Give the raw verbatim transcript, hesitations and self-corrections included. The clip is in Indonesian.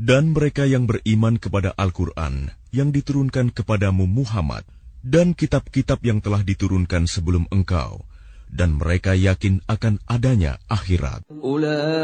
Dan mereka yang beriman kepada Al-Quran yang diturunkan kepadamu Muhammad dan kitab-kitab yang telah diturunkan sebelum engkau, dan mereka yakin akan adanya akhirat.